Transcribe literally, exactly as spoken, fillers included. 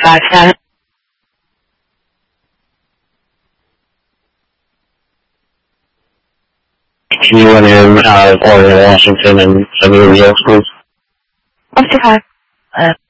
five seven. Can you run in uh, Oregon, Washington, and send me the results, please? One two five. Uh,